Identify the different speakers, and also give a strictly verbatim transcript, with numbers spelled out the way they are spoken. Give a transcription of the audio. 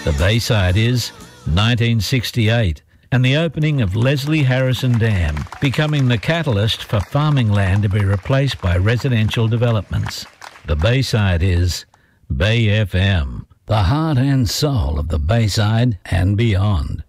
Speaker 1: The Bayside is nineteen sixty-eight, and the opening of Leslie Harrison Dam, becoming the catalyst for farming land to be replaced by residential developments. The Bayside is Bay F M, the heart and soul of the Bayside and beyond.